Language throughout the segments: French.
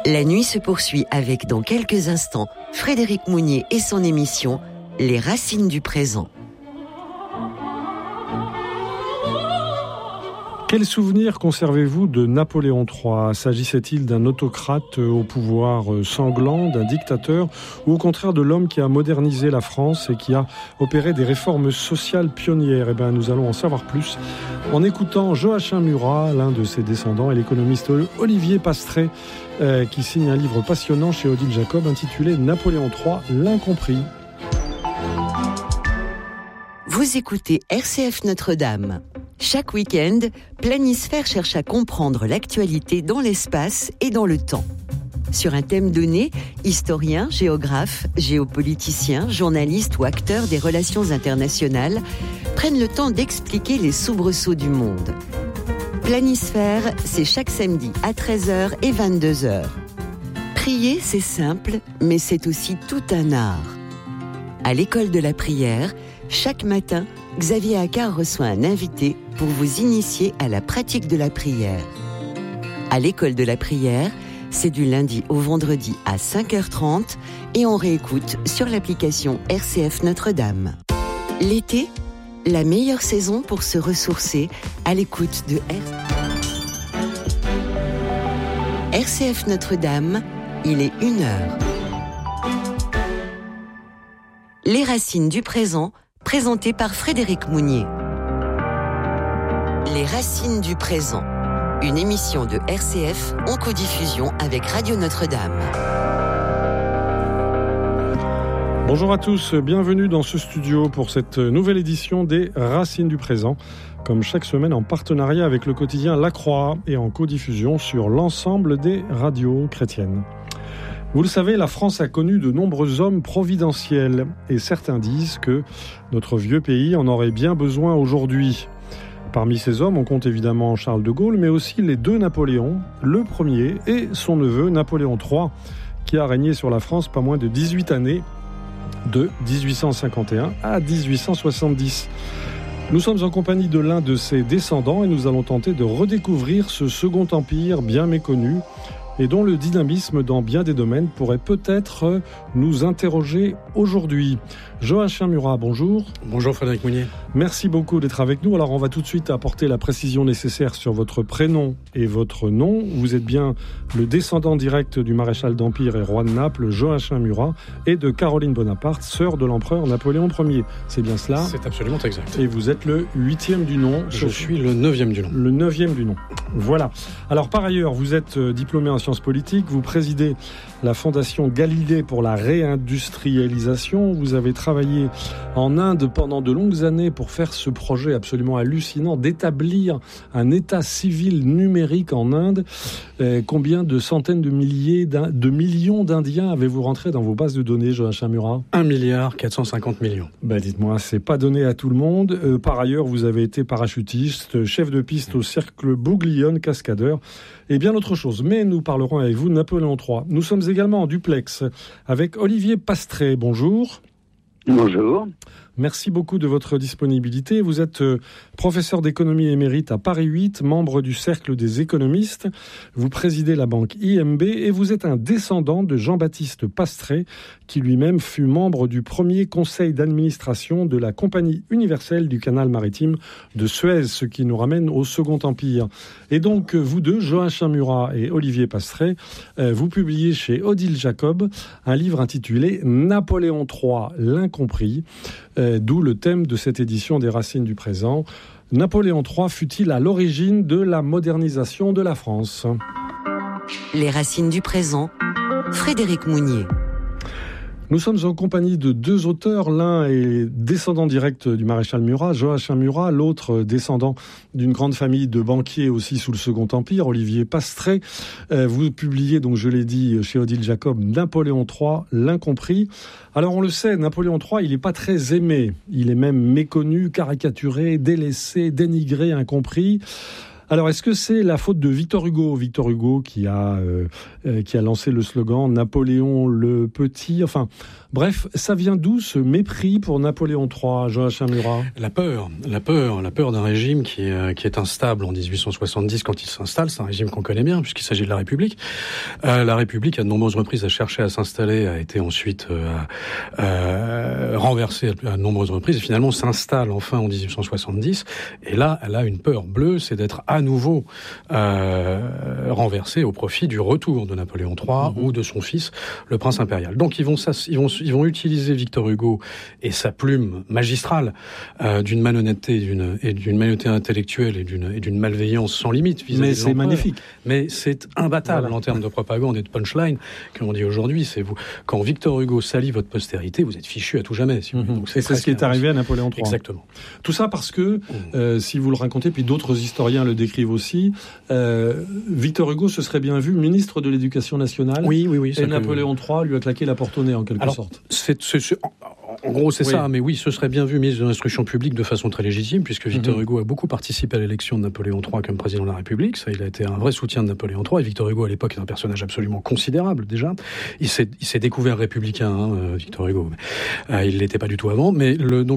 La nuit se poursuit avec, dans quelques instants, Frédéric Mounier et son émission « Les racines du présent ». Quel souvenir conservez-vous de Napoléon III ? S'agissait-il d'un autocrate au pouvoir sanglant, d'un dictateur, ou au contraire de l'homme qui a modernisé la France et qui a opéré des réformes sociales pionnières ? Eh bien, nous allons en savoir plus en écoutant Joachim Murat, l'un de ses descendants, et l'économiste Olivier Pastré, qui signe un livre passionnant chez Odile Jacob intitulé « Napoléon III, l'incompris ». Vous écoutez RCF Notre-Dame. Chaque week-end, Planisphère cherche à comprendre l'actualité dans l'espace et dans le temps. Sur un thème donné, historiens, géographes, géopoliticiens, journalistes ou acteurs des relations internationales prennent le temps d'expliquer les soubresauts du monde. Planisphère, c'est chaque samedi à 13h et 22h. Prier, c'est simple, mais c'est aussi tout un art. À l'école de la prière, chaque matin, Xavier Accard reçoit un invité pour vous initier à la pratique de la prière. À l'école de la prière, c'est du lundi au vendredi à 5h30 et on réécoute sur l'application RCF Notre-Dame. L'été, la meilleure saison pour se ressourcer à l'écoute de RCF Notre-Dame, il est 1h. Les racines du présent, présenté par Frédéric Mounier. Les racines du présent, une émission de RCF en codiffusion avec Radio Notre-Dame. Bonjour à tous, bienvenue dans ce studio pour cette nouvelle édition des Racines du présent, comme chaque semaine en partenariat avec le quotidien La Croix et en codiffusion sur l'ensemble des radios chrétiennes. Vous le savez, la France a connu de nombreux hommes providentiels et certains disent que notre vieux pays en aurait bien besoin aujourd'hui. Parmi ces hommes, on compte évidemment Charles de Gaulle, mais aussi les deux Napoléons, le premier et son neveu Napoléon III, qui a régné sur la France pas moins de 18 années, de 1851 à 1870. Nous sommes en compagnie de l'un de ses descendants et nous allons tenter de redécouvrir ce second empire bien méconnu, et dont le dynamisme dans bien des domaines pourrait peut-être nous interroger aujourd'hui. Joachim Murat, bonjour. Bonjour Frédéric Mounier. Merci beaucoup d'être avec nous. Alors on va tout de suite apporter la précision nécessaire sur votre prénom et votre nom. Vous êtes bien le descendant direct du maréchal d'Empire et roi de Naples, Joachim Murat, et de Caroline Bonaparte, sœur de l'empereur Napoléon Ier. C'est bien cela ? C'est absolument exact. Et vous êtes le 8e du nom. Je suis le 9e du nom. Le 9e du nom. Voilà. Alors par ailleurs, vous êtes diplômé en sciences politiques, vous présidez la Fondation Galilée pour la réindustrialisation, vous avez travaillé en Inde pendant de longues années pour faire ce projet absolument hallucinant d'établir un état civil numérique en Inde. Combien de centaines de millions d'Indiens avez-vous rentré dans vos bases de données, Joachim Murat ? 1,450 milliard. Dites-moi, c'est pas donné à tout le monde. Par ailleurs, vous avez été parachutiste, chef de piste au cercle Bouglione, cascadeur et bien autre chose. Mais nous parlerons avec vous de Napoléon III. Nous sommes également en duplex avec Olivier Pastré. Bonjour. Bonjour. Merci beaucoup de votre disponibilité. Vous êtes professeur d'économie émérite à Paris 8, membre du Cercle des économistes. Vous présidez la banque IMB et vous êtes un descendant de Jean-Baptiste Pastré, qui lui-même fut membre du premier conseil d'administration de la Compagnie universelle du canal maritime de Suez, ce qui nous ramène au Second Empire. Et donc, vous deux, Joachim Murat et Olivier Pastré, vous publiez chez Odile Jacob un livre intitulé « Napoléon III, l'incompris », d'où le thème de cette édition des Racines du présent. Napoléon III fut-il à l'origine de la modernisation de la France ? Les Racines du présent, Frédéric Mounier. Nous sommes en compagnie de deux auteurs. L'un est descendant direct du maréchal Murat, Joachim Murat. L'autre descendant d'une grande famille de banquiers aussi sous le Second Empire, Olivier Pastré. Vous publiez, donc je l'ai dit, chez Odile Jacob, Napoléon III, l'incompris. Alors on le sait, Napoléon III, il n'est pas très aimé. Il est même méconnu, caricaturé, délaissé, dénigré, incompris. Alors, est-ce que c'est la faute de Victor Hugo ? Victor Hugo qui a lancé le slogan « Napoléon le Petit ». Enfin, bref, ça vient d'où ce mépris pour Napoléon III, Joachim Murat ? La peur d'un régime qui est instable en 1870 quand il s'installe. C'est un régime qu'on connaît bien puisqu'il s'agit de la République. La République, à de nombreuses reprises, a cherché à s'installer, a été ensuite renversée à de nombreuses reprises et finalement s'installe enfin en 1870. Et là, elle a une peur bleue, c'est d'être à nouveau renversée au profit du retour de Napoléon III ou de son fils, le prince impérial. Donc ils vont utiliser Victor Hugo et sa plume magistrale d'une malhonnêteté et d'une malhonnêteté intellectuelle et d'une malveillance sans limite vis-à-vis de l'empereur. Mais c'est magnifique. Mais c'est imbattable en termes de propagande et de punchline, comme on dit aujourd'hui. Quand Victor Hugo salit votre postérité, vous êtes fichu à tout jamais. Donc c'est ce qui est arrivé à Napoléon III. Exactement. Tout ça parce que, si vous le racontez, puis d'autres historiens le décrivent aussi, Victor Hugo se serait bien vu ministre de l'Éducation nationale. Oui. Et Napoléon III lui a claqué la porte au nez, en quelque sorte. En gros, c'est ça, mais oui, ce serait bien vu ministre de l'Instruction publique de façon très légitime, puisque Victor Hugo a beaucoup participé à l'élection de Napoléon III comme président de la République. Ça, il a été un vrai soutien de Napoléon III. Et Victor Hugo, à l'époque, est un personnage absolument considérable, déjà. Il s'est découvert républicain, Victor Hugo. Il l'était pas du tout avant, mais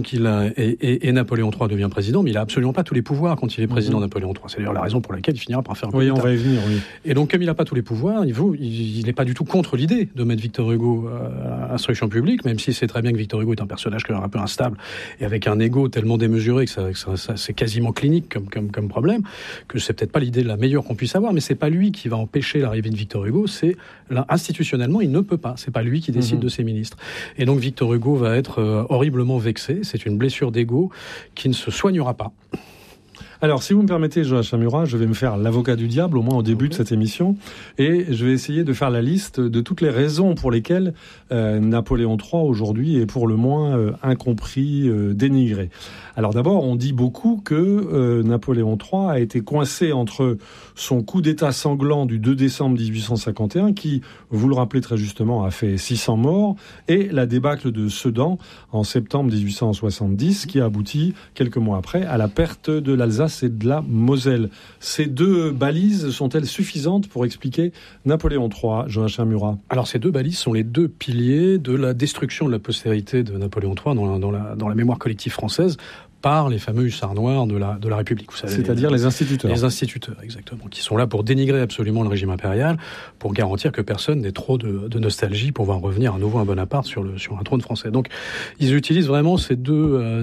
et Napoléon III devient président, mais il a absolument pas tous les pouvoirs quand il est président Napoléon III. C'est d'ailleurs la raison pour laquelle il finira par faire un coup d'État. Oui, on va y venir, oui. Et donc, comme il n'a pas tous les pouvoirs, il n'est pas du tout contre l'idée de mettre Victor Hugo à l'instruction publique, même si c'est très bien que Victor Hugo est un personnage quand même un peu instable et avec un ego tellement démesuré que ça c'est quasiment clinique comme problème, que c'est peut-être pas l'idée la meilleure qu'on puisse avoir, mais c'est pas lui qui va empêcher l'arrivée de Victor Hugo, c'est là, institutionnellement il ne peut pas, c'est pas lui qui décide de ses ministres. Et donc Victor Hugo va être horriblement vexé, c'est une blessure d'ego qui ne se soignera pas. Alors, si vous me permettez, Joachim Murat, je vais me faire l'avocat du diable, au moins au début de cette émission, et je vais essayer de faire la liste de toutes les raisons pour lesquelles Napoléon III, aujourd'hui, est pour le moins incompris, dénigré. Alors d'abord, on dit beaucoup que Napoléon III a été coincé entre son coup d'État sanglant du 2 décembre 1851, qui, vous le rappelez très justement, a fait 600 morts, et la débâcle de Sedan en septembre 1870, qui a abouti, quelques mois après, à la perte de l'Alsace et de la Moselle. Ces deux balises sont-elles suffisantes pour expliquer Napoléon III, Joachim Murat ? Alors ces deux balises sont les deux piliers de la destruction de la postérité de Napoléon III dans la mémoire collective française, par les fameux hussards noirs de la République. Vous savez, c'est-à-dire les instituteurs. Les instituteurs, exactement, qui sont là pour dénigrer absolument le régime impérial, pour garantir que personne n'ait trop de nostalgie pour voir revenir à nouveau un Bonaparte sur un trône français. Donc, ils utilisent vraiment ces deux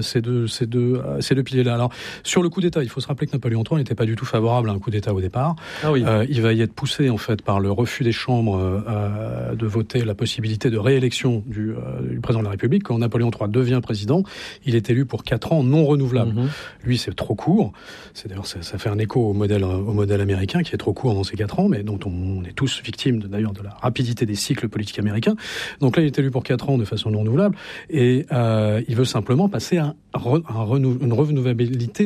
piliers-là. Alors, sur le coup d'État, il faut se rappeler que Napoléon III n'était pas du tout favorable à un coup d'État au départ. Ah oui. Il va y être poussé, en fait, par le refus des chambres de voter la possibilité de réélection du président de la République. Quand Napoléon III devient président, il est élu pour 4 ans non renouvelable. Lui, c'est trop court. C'est d'ailleurs, ça fait un écho au modèle américain qui est trop court dans ces 4 ans, mais dont on est tous victimes d'ailleurs de la rapidité des cycles politiques américains. Donc là, il est élu pour 4 ans de façon non renouvelable et il veut simplement passer à une renouvelabilité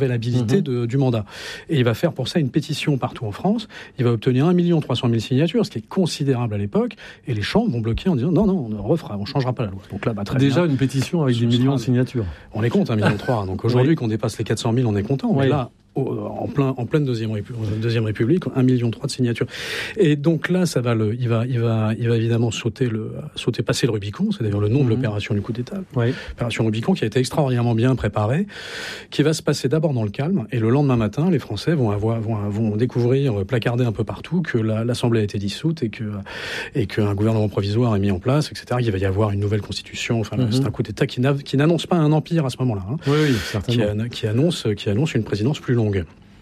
du mandat. Et il va faire pour ça une pétition partout en France. Il va obtenir 1 300 000 signatures, ce qui est considérable à l'époque, et les chambres vont bloquer en disant non, on changera pas la loi. Donc là, très déjà bien. Une pétition avec des millions de signatures. On est contre 1,3 million. Donc aujourd'hui, qu'on dépasse les 400 000, on est content. Mais là, en pleine deuxième République, 1,3 million de signatures. Et donc là, il va évidemment passer le Rubicon. C'est d'ailleurs le nom de l'opération du coup d'État. Opération Rubicon qui a été extraordinairement bien préparée, qui va se passer d'abord dans le calme. Et le lendemain matin, les Français vont découvrir, placarder un peu partout, que l'Assemblée a été dissoute et qu'un gouvernement provisoire est mis en place, etc. Il va y avoir une nouvelle constitution. Enfin, c'est un coup d'État qui n'annonce pas un empire à ce moment-là. Certainement. Qui annonce une présidence plus longue.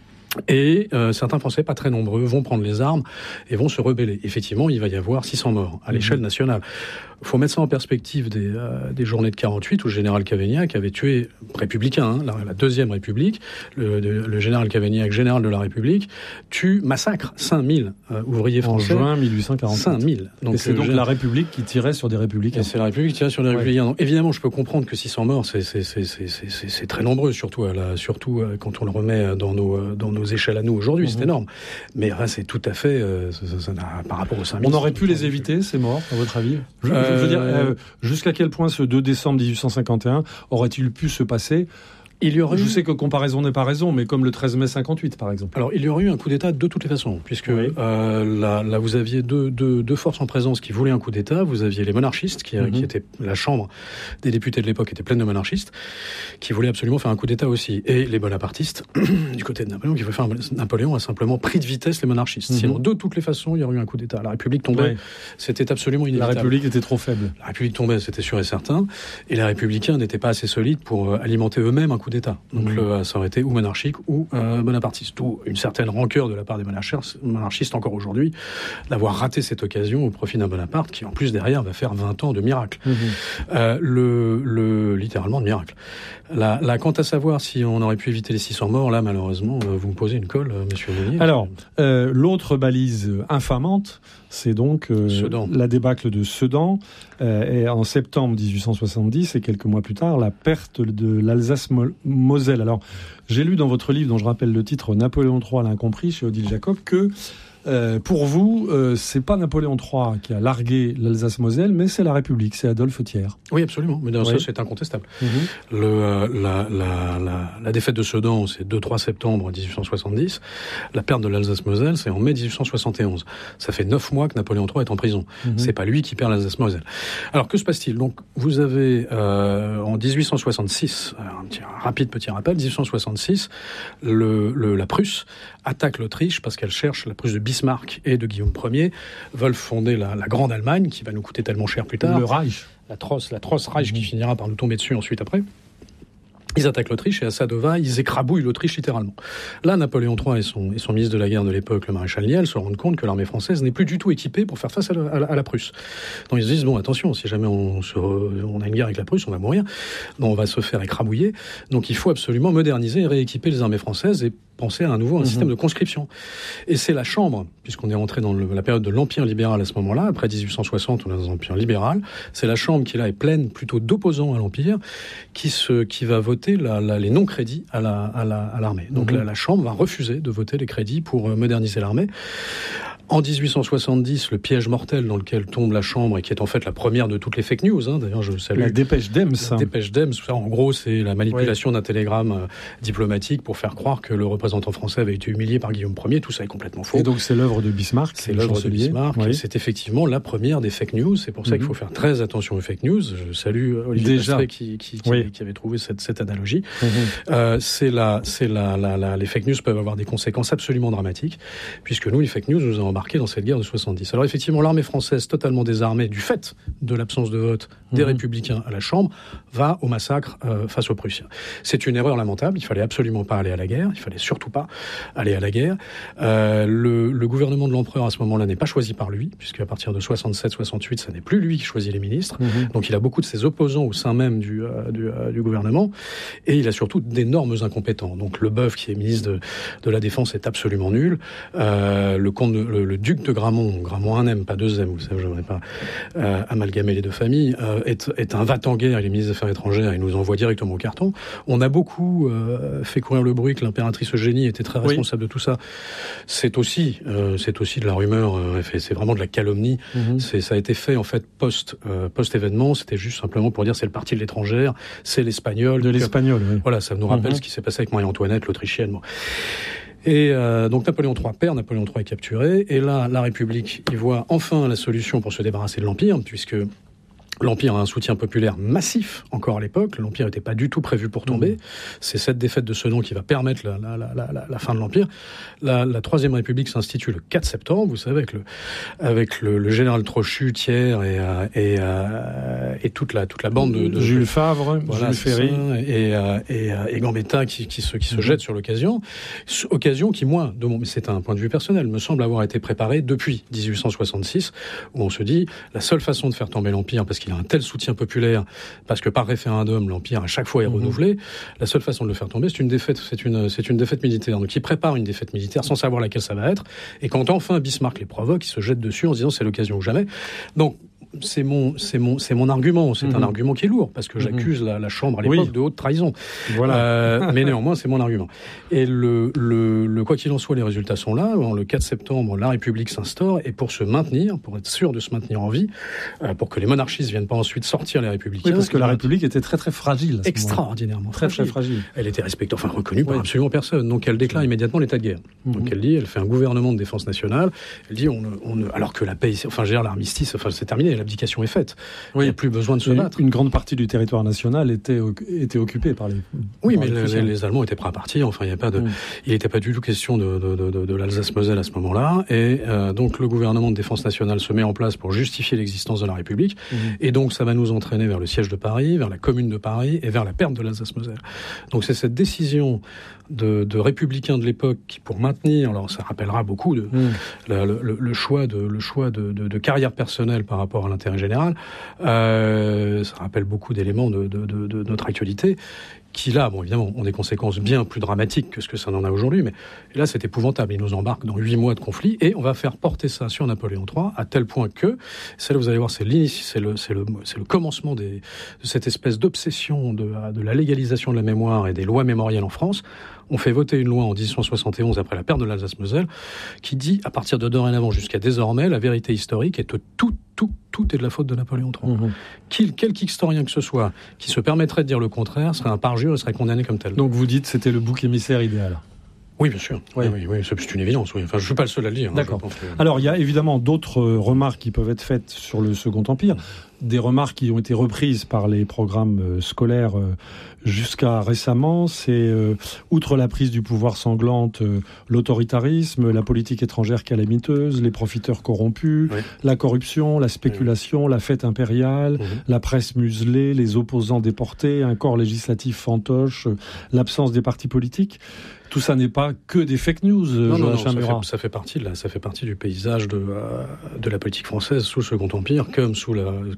Et certains Français, pas très nombreux, vont prendre les armes et vont se rebeller. Effectivement, il va y avoir 600 morts à l'échelle nationale. Il faut mettre ça en perspective des journées de 48 où le général Cavaignac avait tué, républicain, la deuxième République, le général Cavaignac, général de la République, massacre 5000 ouvriers français. En juin 1847. 5000. Donc, et c'est donc la République qui tirait sur des républicains. Et c'est la République qui tirait sur des républicains. Donc, évidemment, je peux comprendre que 600 morts, c'est très nombreux, surtout quand on le remet dans nos échelles à nous aujourd'hui, c'est énorme. Mais là, c'est tout à fait par rapport aux 5000. On aurait pu les éviter, ces morts, à votre avis ? Je veux dire, jusqu'à quel point ce 2 décembre 1851 aurait-il pu se passer Je sais que comparaison n'est pas raison, mais comme le 13 mai 58, par exemple. Alors, il y aurait eu un coup d'État de toutes les façons, puisque là, vous aviez deux forces en présence qui voulaient un coup d'État. Vous aviez les monarchistes, qui étaient la Chambre des députés de l'époque était pleine de monarchistes, qui voulaient absolument faire un coup d'État aussi. Et les bonapartistes, du côté de Napoléon, qui voulaient faire Napoléon a simplement pris de vitesse les monarchistes. Sinon, de toutes les façons, il y aurait eu un coup d'État. La République tombait, c'était absolument inévitable. La République était trop faible. La République tombait, c'était sûr et certain. Et les Républicains n'étaient pas assez solides pour alimenter eux-mêmes un coup d'État. Donc ça aurait été ou monarchique ou bonapartiste. Ou une certaine rancœur de la part des monarchistes encore aujourd'hui d'avoir raté cette occasion au profit d'un Bonaparte qui, en plus, derrière, va faire 20 ans de miracle. Littéralement de miracle. Quant à savoir si on aurait pu éviter les 600 morts, là, malheureusement, vous me posez une colle, monsieur Meunier. Alors, l'autre balise infamante, c'est donc la débâcle de Sedan. Et en septembre 1870, et quelques mois plus tard, la perte de l'Alsace-Moselle. Alors, j'ai lu dans votre livre, dont je rappelle le titre, Napoléon III l'incompris, chez Odile Jacob, que pour vous, c'est pas Napoléon III qui a largué l'Alsace-Moselle, mais c'est la République, c'est Adolphe Thiers. Oui, absolument. Mais ça, c'est incontestable. La défaite de Sedan, c'est 2-3 septembre 1870. La perte de l'Alsace-Moselle, c'est en mai 1871. Ça fait 9 mois que Napoléon III est en prison. C'est pas lui qui perd l'Alsace-Moselle. Alors, que se passe-t-il ? Donc, vous avez en 1866, un rapide petit rappel, 1866, la Prusse attaque l'Autriche parce qu'elle cherche, la Prusse de Bismarck et de Guillaume Ier veulent fonder la Grande Allemagne, qui va nous coûter tellement cher plus tard. Le Reich. L'atroce Reich qui finira par nous tomber dessus ensuite après. Ils attaquent l'Autriche et à Sadova, ils écrabouillent l'Autriche littéralement. Là, Napoléon III et son ministre de la guerre de l'époque, le maréchal Niel, se rendent compte que l'armée française n'est plus du tout équipée pour faire face à la Prusse. Donc ils se disent, bon, attention, si jamais on a une guerre avec la Prusse, on va mourir. Donc on va se faire écrabouiller. Donc il faut absolument moderniser et rééquiper les armées françaises et penser à un système de conscription. Et c'est la Chambre, puisqu'on est rentré dans la période de l'Empire libéral à ce moment-là, après 1860, on est dans un empire libéral, c'est la Chambre qui là est pleine plutôt d'opposants à l'Empire, qui va voter les non-crédits à l'armée. Donc la Chambre va refuser de voter les crédits pour moderniser l'armée. En 1870, le piège mortel dans lequel tombe la Chambre, et qui est en fait la première de toutes les fake news, d'ailleurs je salue... La dépêche d'Ems. La dépêche d'Ems, en gros c'est la manipulation d'un télégramme diplomatique pour faire croire que le représentant français avait été humilié par Guillaume Ier, tout ça est complètement faux. Et donc c'est l'œuvre de Bismarck. C'est l'œuvre de Bismarck, c'est effectivement la première des fake news, c'est pour ça qu'il faut faire très attention aux fake news. Je salue Olivier Passeray qui avait trouvé cette analogie. Les fake news peuvent avoir des conséquences absolument dramatiques, puisque nous, les fake news, nous avons embarqué dans cette guerre de 70. Alors effectivement, l'armée française, totalement désarmée du fait de l'absence de vote des républicains à la Chambre, va au massacre face aux Prussiens. C'est une erreur lamentable, il fallait absolument pas aller à la guerre, il fallait surtout pas aller à la guerre. Le gouvernement de l'empereur à ce moment-là n'est pas choisi par lui, puisqu'à partir de 67-68, ça n'est plus lui qui choisit les ministres. Donc il a beaucoup de ses opposants au sein même du gouvernement, et il a surtout d'énormes incompétents. Donc Leboeuf, qui est ministre de la Défense, est absolument nul. Le duc de Gramont 1M, pas 2M, vous savez, je ne voudrais pas amalgamer les deux familles, est un va-t-en-guerre, il est ministre des Affaires étrangères, il nous envoie directement au carton. On a beaucoup fait courir le bruit que l'impératrice Eugénie était très responsable de tout ça. C'est aussi de la rumeur, c'est vraiment de la calomnie. Ça a été fait en fait post-événement, c'était juste simplement pour dire c'est le parti de l'étrangère, c'est l'espagnol. De l'espagnol, oui. Voilà, ça nous rappelle ce qui s'est passé avec Marie-Antoinette, l'Autrichienne. Bon. Et donc Napoléon III perd, Napoléon III est capturé, et là, la République y voit enfin la solution pour se débarrasser de l'Empire, puisque l'Empire a un soutien populaire massif encore à l'époque. L'Empire n'était pas du tout prévu pour tomber. C'est cette défaite de Sedan qui va permettre la fin de l'Empire. La Troisième République s'institue le 4 septembre, vous savez, avec le général Trochu, Thiers et toute la bande de Jules Favre, Jules Ferry et Gambetta qui se jettent sur l'occasion. Occasion qui, moi, mais c'est un point de vue personnel, me semble avoir été préparée depuis 1866, où on se dit la seule façon de faire tomber l'Empire, parce qu'il a un tel soutien populaire, parce que par référendum, l'Empire à chaque fois est renouvelé, la seule façon de le faire tomber, c'est une défaite militaire. Donc il prépare une défaite militaire sans savoir laquelle ça va être, et quand enfin Bismarck les provoque, il se jette dessus en se disant c'est l'occasion ou jamais. Donc c'est mon argument. C'est un argument qui est lourd, parce que j'accuse la Chambre à l'époque de haute trahison. Voilà. Mais néanmoins, c'est mon argument. Et le quoi qu'il en soit, les résultats sont là. Le 4 septembre, la République s'instaure, et pour se maintenir, pour être sûr de se maintenir en vie, pour que les monarchistes viennent pas ensuite sortir les républicains. Oui, parce que la République était très très fragile. Extraordinairement très fragile. Elle était respectée, reconnue par absolument personne. Donc elle déclare immédiatement l'état de guerre. Donc elle fait un gouvernement de défense nationale. Elle dit alors que la paix, l'armistice, c'est terminé, l'abdication est faite. Il n'y a plus besoin de se battre. Une grande partie du territoire national était occupée par les. Oui, mais les Allemands étaient prêts à partir. Il n'était pas du tout question de l'Alsace-Moselle à ce moment-là. Et donc le gouvernement de défense nationale se met en place pour justifier l'existence de la République. Et donc ça va nous entraîner vers le siège de Paris, vers la Commune de Paris et vers la perte de l'Alsace-Moselle. Donc c'est cette décision de républicains de l'époque qui, pour maintenir, alors ça rappellera beaucoup le choix de carrière personnelle par rapport à l'intérêt général, ça rappelle beaucoup d'éléments de notre actualité, qui là, évidemment, ont des conséquences bien plus dramatiques que ce que ça n'en a aujourd'hui, mais là, c'est épouvantable. Ils nous embarquent dans 8 mois de conflit, et on va faire porter ça sur Napoléon III, à tel point que, ça, vous allez voir, c'est le commencement de cette espèce d'obsession de la légalisation de la mémoire et des lois mémorielles en France. On fait voter une loi en 1871, après la perte de l'Alsace-Moselle, qui dit, à partir de dorénavant jusqu'à désormais, la vérité historique est que tout est de la faute de Napoléon III. Quelque historien que ce soit qui se permettrait de dire le contraire serait un parjure et serait condamné comme tel. Donc vous dites que c'était le bouc émissaire idéal. Oui, bien sûr. Oui, c'est une évidence. Oui. Je ne suis pas le seul à le dire. D'accord. Alors, il y a évidemment d'autres remarques qui peuvent être faites sur le Second Empire. Des remarques qui ont été reprises par les programmes scolaires jusqu'à récemment. C'est, outre la prise du pouvoir sanglante, l'autoritarisme, la politique étrangère calamiteuse, les profiteurs corrompus, la corruption, la spéculation, la fête impériale, la presse muselée, les opposants déportés, un corps législatif fantoche, l'absence des partis politiques. Tout ça n'est pas que des fake news. Non, ça fait partie du paysage de la politique française sous le Second Empire, comme sous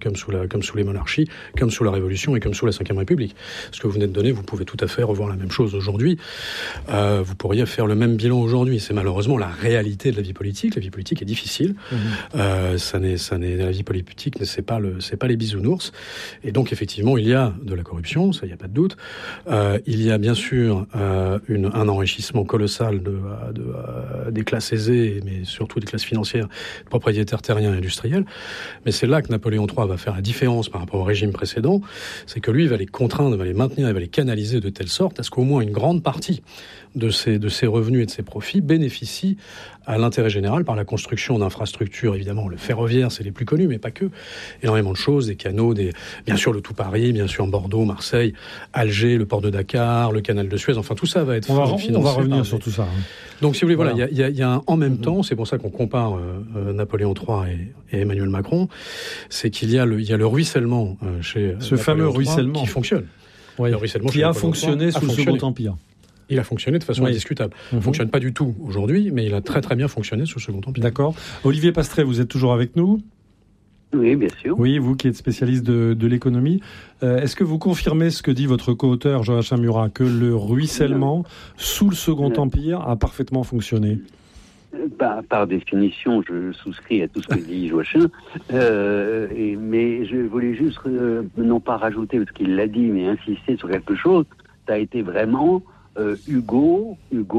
les monarchies, comme sous la Révolution et comme sous la Ve République. Ce que vous venez de donner, vous pouvez tout à fait revoir la même chose aujourd'hui. Vous pourriez faire le même bilan aujourd'hui. C'est malheureusement la réalité de la vie politique. La vie politique est difficile. La vie politique, c'est pas les bisounours. Et donc effectivement, il y a de la corruption, ça, il n'y a pas de doute. Il y a bien sûr un enrichissement colossal des classes aisées, mais surtout des classes financières, propriétaires terriens et industriels. Mais c'est là que Napoléon III va faire la différence par rapport au régime précédent, c'est que lui, il va les contraindre, il va les maintenir, il va les canaliser de telle sorte à ce qu'au moins une grande partie de ses revenus et de ses profits bénéficient à l'intérêt général par la construction d'infrastructures. Évidemment, le ferroviaire, c'est les plus connus, mais pas que. Énormément de choses, des canaux, bien sûr le tout Paris, bien sûr Bordeaux, Marseille, Alger, le port de Dakar, le canal de Suez, enfin tout ça va être financé. On va revenir sur tout ça. Donc si vous voulez, il y a un en même temps, c'est pour ça qu'on compare Napoléon III et Emmanuel Macron, c'est qu'il y a le ruissellement chez ce fameux ruissellement qui fonctionne. Oui. Qui a fonctionné sous le Second Empire. Il a fonctionné de façon indiscutable. Il ne fonctionne pas du tout aujourd'hui, mais il a très très bien fonctionné sous le Second Empire. D'accord. Olivier Pastré, vous êtes toujours avec nous ? Oui, bien sûr. Oui, vous qui êtes spécialiste de l'économie, est-ce que vous confirmez ce que dit votre co-auteur Joachim Murat, que le ruissellement sous le Second Empire a parfaitement fonctionné ? Par définition, je souscris à tout ce que dit Joachim, mais je voulais juste, non pas rajouter, parce qu'il l'a dit, mais insister sur quelque chose. Ça a été vraiment Hugo,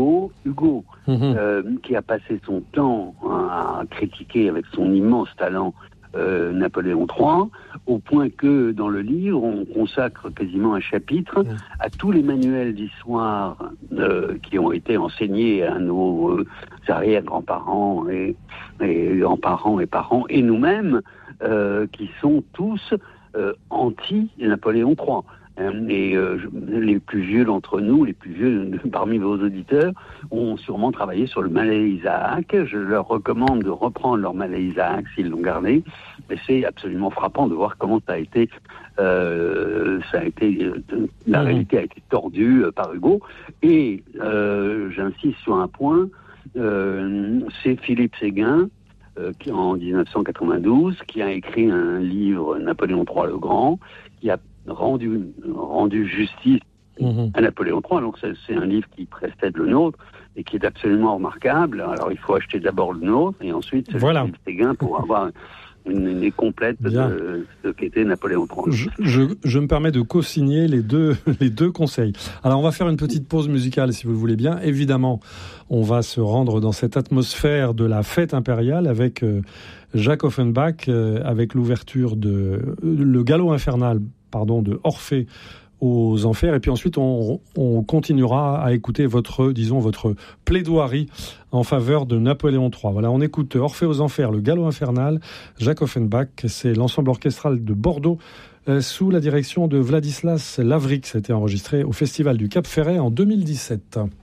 qui a passé son temps à critiquer avec son immense talent Napoléon III, au point que dans le livre, on consacre quasiment un chapitre à tous les manuels d'histoire qui ont été enseignés à nos arrière-grands-parents et grands-parents et parents, et nous-mêmes, qui sont tous anti-Napoléon III. Et les plus vieux d'entre nous, les plus vieux parmi vos auditeurs, ont sûrement travaillé sur le Malais Isaac. Je leur recommande de reprendre leur Malais Isaac s'ils l'ont gardé. Mais c'est absolument frappant de voir comment la réalité a été tordue par Hugo. Et j'insiste sur un point, c'est Philippe Séguin, qui en 1992, qui a écrit un livre, Napoléon III le Grand, qui a rendu justice à Napoléon III. Donc c'est un livre qui précède le nôtre et qui est absolument remarquable. Alors il faut acheter d'abord le nôtre et ensuite Philippe Séguin pour avoir une complète de ce qu'était Napoléon III. Je me permets de co-signer les deux conseils. Alors on va faire une petite pause musicale si vous le voulez bien. Évidemment, on va se rendre dans cette atmosphère de la fête impériale avec Jacques Offenbach, avec l'ouverture de le galop infernal, de Orphée aux Enfers, et puis ensuite on continuera à écouter votre plaidoirie en faveur de Napoléon III. Voilà, on écoute Orphée aux Enfers, le galop infernal, Jacques Offenbach, c'est l'ensemble orchestral de Bordeaux sous la direction de Vladislas Lavric. C'était enregistré au Festival du Cap Ferret en 2017.